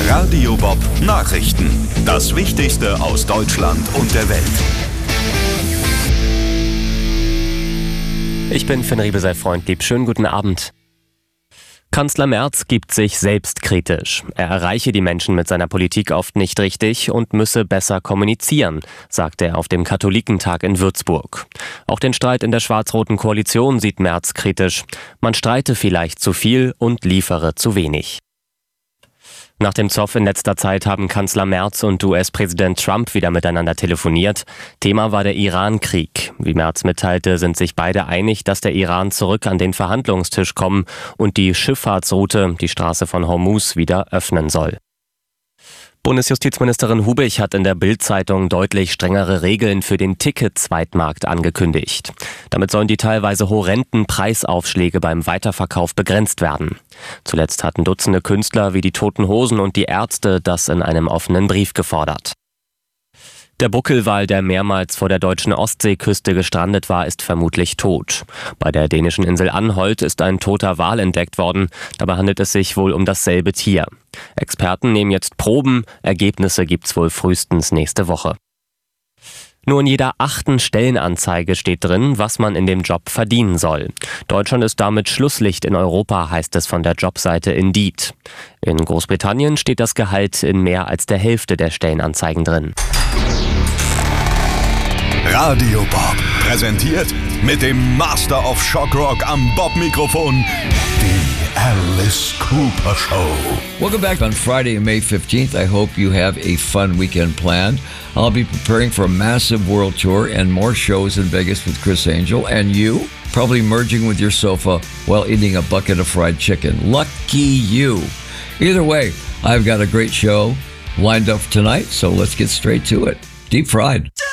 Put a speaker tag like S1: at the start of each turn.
S1: Radio Bob Nachrichten. Das Wichtigste aus Deutschland und der Welt.
S2: Ich bin Finn Riebesei-Freundlieb. Schönen guten Abend. Kanzler Merz gibt sich selbstkritisch. Er erreiche die Menschen mit seiner Politik oft nicht richtig und müsse besser kommunizieren, sagte er auf dem Katholikentag in Würzburg. Auch den Streit in der schwarz-roten Koalition sieht Merz kritisch. Man streite vielleicht zu viel und liefere zu wenig. Nach dem Zoff in letzter Zeit haben Kanzler Merz und US-Präsident Trump wieder miteinander telefoniert. Thema war der Iran-Krieg. Wie Merz mitteilte, sind sich beide einig, dass der Iran zurück an den Verhandlungstisch kommen und die Schifffahrtsroute, die Straße von Hormuz, wieder öffnen soll. Bundesjustizministerin Hubich hat in der Bild-Zeitung deutlich strengere Regeln für den Ticket-Zweitmarkt angekündigt. Damit sollen die teilweise horrenden Preisaufschläge beim Weiterverkauf begrenzt werden. Zuletzt hatten Dutzende Künstler wie die Toten Hosen und die Ärzte das in einem offenen Brief gefordert. Der Buckelwal, der mehrmals vor der deutschen Ostseeküste gestrandet war, ist vermutlich tot. Bei der dänischen Insel Anholt ist ein toter Wal entdeckt worden. Dabei handelt es sich wohl um dasselbe Tier. Experten nehmen jetzt Proben. Ergebnisse gibt's wohl frühestens nächste Woche. Nur in jeder 8. Stellenanzeige steht drin, was man in dem Job verdienen soll. Deutschland ist damit Schlusslicht in Europa, heißt es von der Jobseite Indeed. In Großbritannien steht das Gehalt in mehr als der Hälfte der Stellenanzeigen drin.
S1: Radio Bob präsentiert mit dem Master of Shock Rock am Bob-Mikrofon die Alice Cooper Show.
S3: Welcome back on Friday, May 15th. I hope you have a fun weekend planned. I'll be preparing for a massive world tour and more shows in Vegas with Chris Angel. And you, probably merging with your sofa while eating a bucket of fried chicken. Lucky you. Either way, I've got a great show lined up tonight, so let's get straight to it. Deep fried.